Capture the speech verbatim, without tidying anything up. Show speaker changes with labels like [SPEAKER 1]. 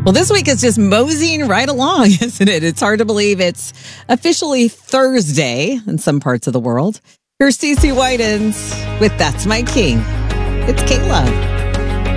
[SPEAKER 1] Well, this week is just moseying right along, isn't it? It's hard to believe it's officially Thursday in some parts of the world. Here's Cece Whitens with That's My King. It's Kayla.